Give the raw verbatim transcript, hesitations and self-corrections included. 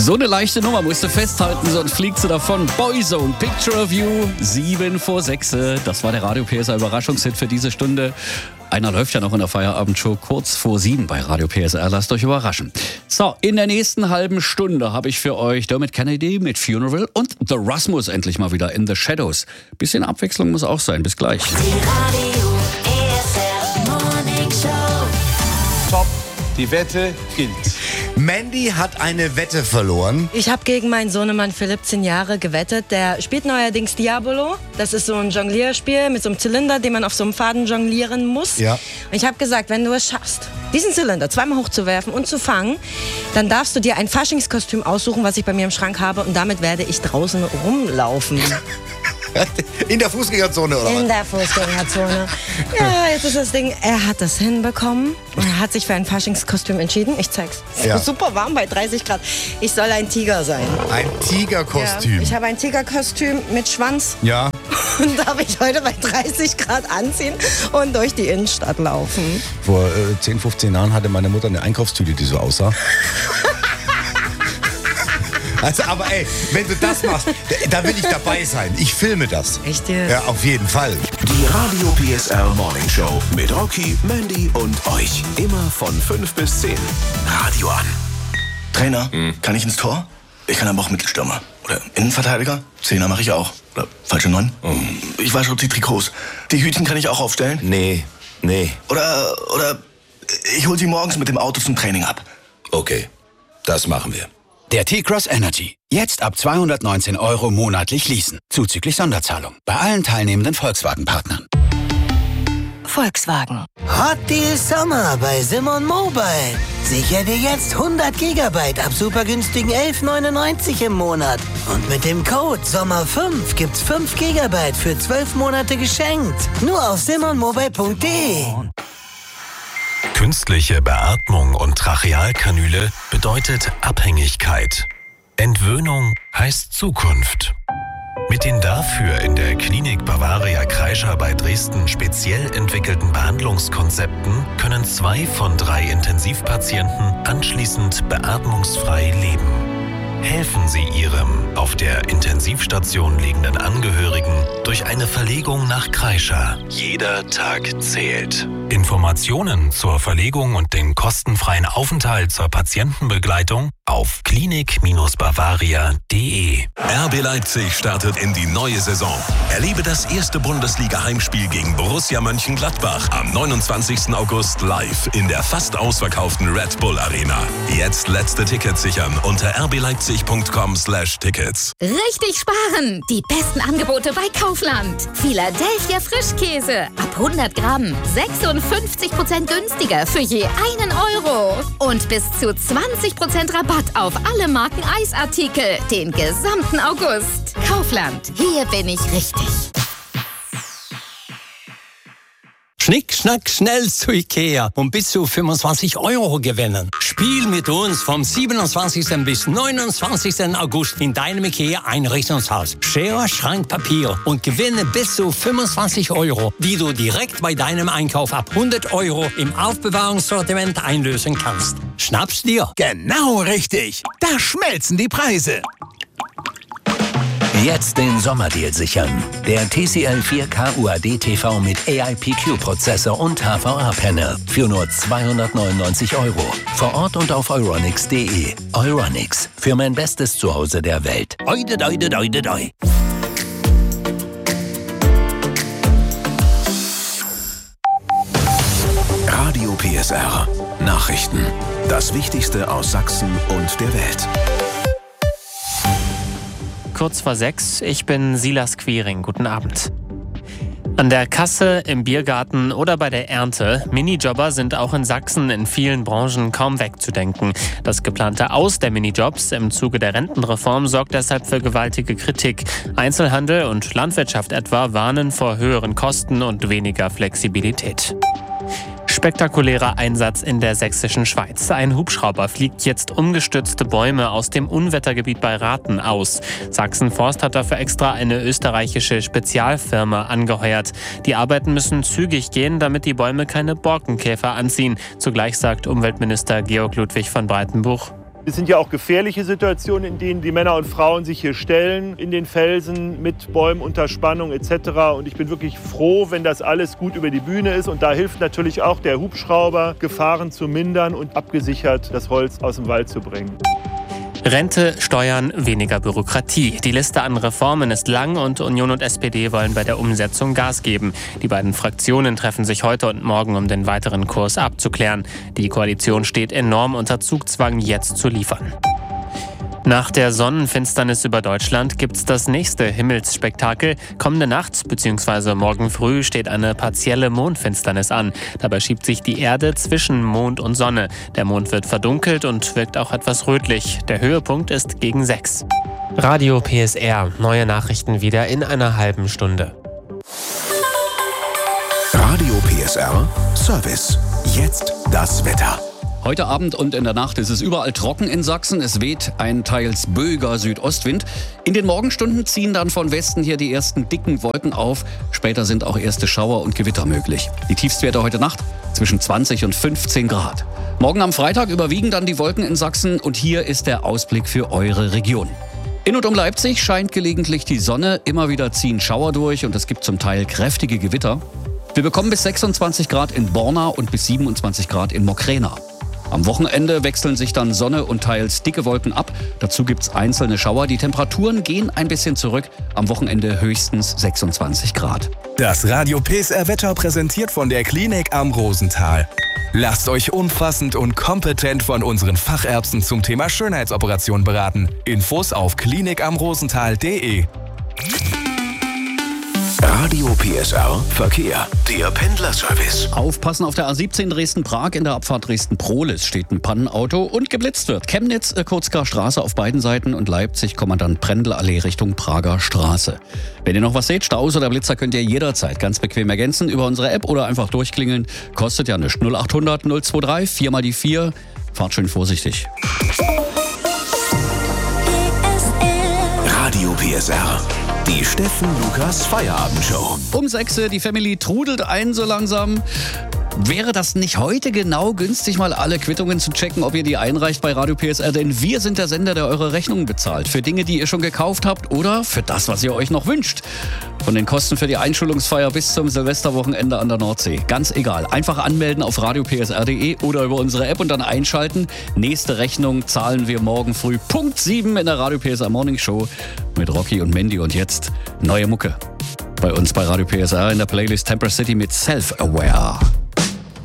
So eine leichte Nummer musst du festhalten, sonst fliegst du davon. Boyzone, Picture of You, sieben vor sechs. Das war der Radio P S R Überraschungshit für diese Stunde. Einer läuft ja noch in der Feierabendshow kurz vor sieben bei Radio P S R. Lasst euch überraschen. So, in der nächsten halben Stunde habe ich für euch Dermot Kennedy mit Funeral und The Rasmus endlich mal wieder in The Shadows. Bisschen Abwechslung muss auch sein. Bis gleich. Die Radio P S R Morning Show. Top, die Wette gilt. Mandy hat eine Wette verloren. Ich habe gegen meinen Sohnemann Philipp zehn Jahre gewettet. Der spielt neuerdings Diabolo. Das ist so ein Jonglierspiel mit so einem Zylinder, den man auf so einem Faden jonglieren muss. Ja. Und ich habe gesagt, wenn du es schaffst, diesen Zylinder zweimal hochzuwerfen und zu fangen, dann darfst du dir ein Faschingskostüm aussuchen, was ich bei mir im Schrank habe. Und damit werde ich draußen rumlaufen. In der Fußgängerzone, oder In was? der Fußgängerzone. Ja, jetzt ist das Ding, er hat das hinbekommen und er hat sich für ein Faschingskostüm entschieden. Ich zeig's. Es Ja. ist super warm bei dreißig Grad. Ich soll ein Tiger sein. Ein Tigerkostüm. Ja, ich habe ein Tigerkostüm mit Schwanz Ja. und darf ich heute bei dreißig Grad anziehen und durch die Innenstadt laufen. Vor äh, zehn, fünfzehn Jahren hatte meine Mutter eine Einkaufstüte, die so aussah. Also, aber ey, wenn du das machst, da will ich dabei sein. Ich filme das. Echt jetzt? Ja, auf jeden Fall. Die Radio P S R Morning Show mit Rocky, Mandy und euch. Immer von fünf bis zehn. Radio an. Trainer, kann ich ins Tor? Ich kann aber auch Mittelstürmer. Oder Innenverteidiger? Zehner mache ich auch. Oder falsche Neun? Ich weiß schon die Trikots. Die Hütchen kann ich auch aufstellen? Nee, nee. Oder, oder ich hol sie morgens mit dem Auto zum Training ab. Okay, das machen wir. Der T-Cross Energy. Jetzt ab zweihundertneunzehn Euro monatlich leasen. Zuzüglich Sonderzahlung. Bei allen teilnehmenden Volkswagen-Partnern. Volkswagen. Hot Deal Sommer bei Simon Mobile. Sicher dir jetzt hundert Gigabyte ab super günstigen elf neunundneunzig im Monat. Und mit dem Code Sommer fünf gibt's fünf Gigabyte für zwölf Monate geschenkt. Nur auf simon mobile punkt de. Künstliche Beatmung und Trachealkanüle bedeutet Abhängigkeit. Entwöhnung heißt Zukunft. Mit den dafür in der Klinik Bavaria Kreischer bei Dresden speziell entwickelten Behandlungskonzepten können zwei von drei Intensivpatienten anschließend beatmungsfrei leben. Helfen Sie Ihrem auf der Intensivstation liegenden Angehörigen durch eine Verlegung nach Kreischer. Jeder Tag zählt. Informationen zur Verlegung und den kostenfreien Aufenthalt zur Patientenbegleitung auf klinik Bavaria punkt de. R B Leipzig startet in die neue Saison. Erlebe das erste Bundesliga-Heimspiel gegen Borussia Mönchengladbach am neunundzwanzigsten August live in der fast ausverkauften Red Bull Arena. Jetzt letzte Tickets sichern unter r b leipzig punkt com slash tickets. Richtig sparen! Die besten Angebote bei Kaufland. Philadelphia Frischkäse ab hundert Gramm sechsundfünfzig Prozent günstiger für je einen Euro. Und bis zu zwanzig Prozent Rabatt auf alle Marken Eisartikel den gesamten August. Kaufland, hier bin ich richtig. Schnick, schnack, schnell zu Ikea und bis zu fünfundzwanzig Euro gewinnen. Spiel mit uns vom siebenundzwanzigsten bis neunundzwanzigsten August in deinem Ikea-Einrichtungshaus. Schere, Schrank, Papier und gewinne bis zu fünfundzwanzig Euro, die du direkt bei deinem Einkauf ab hundert Euro im Aufbewahrungssortiment einlösen kannst. Schnapp's dir. Genau richtig. Da schmelzen die Preise. Jetzt den Sommerdeal sichern. Der T C L vier K U A D T V mit A I P Q-Prozessor und H V A-Panel für nur zweihundertneunundneunzig Euro. Vor Ort und auf euronics punkt de. Euronics, für mein bestes Zuhause der Welt. Oide, oide, oide, oide. Radio P S R. Nachrichten. Das Wichtigste aus Sachsen und der Welt. Kurz vor sechs, ich bin Silas Quiring. Guten Abend. An der Kasse, im Biergarten oder bei der Ernte. Minijobber sind auch in Sachsen in vielen Branchen kaum wegzudenken. Das geplante Aus der Minijobs im Zuge der Rentenreform sorgt deshalb für gewaltige Kritik. Einzelhandel und Landwirtschaft etwa warnen vor höheren Kosten und weniger Flexibilität. Spektakulärer Einsatz in der sächsischen Schweiz. Ein Hubschrauber fliegt jetzt umgestürzte Bäume aus dem Unwettergebiet bei Rathen aus. Sachsen-Forst hat dafür extra eine österreichische Spezialfirma angeheuert. Die Arbeiten müssen zügig gehen, damit die Bäume keine Borkenkäfer anziehen. Zugleich sagt Umweltminister Georg Ludwig von Breitenbuch: Es sind ja auch gefährliche Situationen, in denen die Männer und Frauen sich hier stellen, in den Felsen mit Bäumen unter Spannung et cetera. Und ich bin wirklich froh, wenn das alles gut über die Bühne ist. Und da hilft natürlich auch der Hubschrauber, Gefahren zu mindern und abgesichert das Holz aus dem Wald zu bringen. Rente, Steuern, weniger Bürokratie. Die Liste an Reformen ist lang und Union und S P D wollen bei der Umsetzung Gas geben. Die beiden Fraktionen treffen sich heute und morgen, um den weiteren Kurs abzuklären. Die Koalition steht enorm unter Zugzwang, jetzt zu liefern. Nach der Sonnenfinsternis über Deutschland gibt's das nächste Himmelsspektakel. Kommende Nacht bzw. morgen früh steht eine partielle Mondfinsternis an. Dabei schiebt sich die Erde zwischen Mond und Sonne. Der Mond wird verdunkelt und wirkt auch etwas rötlich. Der Höhepunkt ist gegen sechs. Radio P S R. Neue Nachrichten wieder in einer halben Stunde. Radio P S R Service. Jetzt das Wetter. Heute Abend und in der Nacht ist es überall trocken in Sachsen. Es weht ein teils böiger Südostwind. In den Morgenstunden ziehen dann von Westen hier die ersten dicken Wolken auf. Später sind auch erste Schauer und Gewitter möglich. Die Tiefstwerte heute Nacht zwischen zwanzig und fünfzehn Grad. Morgen am Freitag überwiegen dann die Wolken in Sachsen und hier ist der Ausblick für eure Region. In und um Leipzig scheint gelegentlich die Sonne, immer wieder ziehen Schauer durch und es gibt zum Teil kräftige Gewitter. Wir bekommen bis sechsundzwanzig Grad in Borna und bis siebenundzwanzig Grad in Mokrena. Am Wochenende wechseln sich dann Sonne und teils dicke Wolken ab. Dazu gibt's einzelne Schauer. Die Temperaturen gehen ein bisschen zurück. Am Wochenende höchstens sechsundzwanzig Grad. Das Radio P S R Wetter präsentiert von der Klinik am Rosenthal. Lasst euch umfassend und kompetent von unseren Fachärzten zum Thema Schönheitsoperation beraten. Infos auf klinik am rosenthal punkt de. Radio P S R Verkehr, der Pendlerservice. Aufpassen auf der A siebzehn Dresden-Prag, in der Abfahrt Dresden-Prohlis steht ein Pannenauto und geblitzt wird. Chemnitz, äh, Kurzgar Straße auf beiden Seiten und Leipzig, Kommandant Prendl-Allee Richtung Prager Straße. Wenn ihr noch was seht, Staus oder Blitzer, könnt ihr jederzeit ganz bequem ergänzen über unsere App oder einfach durchklingeln. Kostet ja nichts. null achthundert null drei vier mal die vier. Fahrt schön vorsichtig. Radio P S R. Die Steffen Lukas Feierabendshow. Um sechs, die Family trudelt ein so langsam. Wäre das nicht heute genau günstig, mal alle Quittungen zu checken, ob ihr die einreicht bei Radio P S R? Denn wir sind der Sender, der eure Rechnungen bezahlt. Für Dinge, die ihr schon gekauft habt oder für das, was ihr euch noch wünscht. Von den Kosten für die Einschulungsfeier bis zum Silvesterwochenende an der Nordsee. Ganz egal. Einfach anmelden auf radio p s r punkt de oder über unsere App und dann einschalten. Nächste Rechnung zahlen wir morgen früh Punkt sieben in der Radio P S R Morning Show mit Rocky und Mandy. Und jetzt neue Mucke. Bei uns bei Radio P S R in der Playlist Temper City mit Self-Aware.